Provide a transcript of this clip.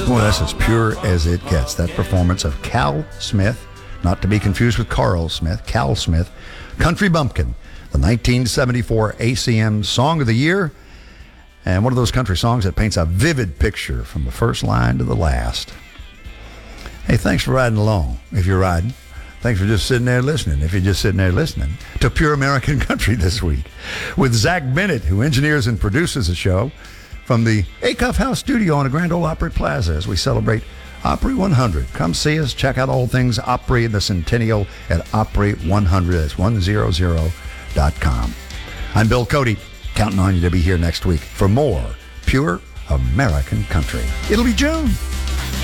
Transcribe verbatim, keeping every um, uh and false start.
Boy, that's as pure as it gets. That performance of Cal Smith, not to be confused with Carl Smith, Cal Smith, Country Bumpkin, the nineteen seventy-four A C M Song of the Year, and one of those country songs that paints a vivid picture from the first line to the last. Hey, thanks for riding along, if you're riding. Thanks for just sitting there listening, if you're just sitting there listening, to Pure American Country this week with Zach Bennett, who engineers and produces the show from the Acuff House studio on the Grand Ole Opry Plaza as we celebrate Opry one hundred. Come see us. Check out all things Opry and the Centennial at Opry one hundred. That's one hundred dot com. I'm Bill Cody, counting on you to be here next week for more Pure American Country. It'll be June.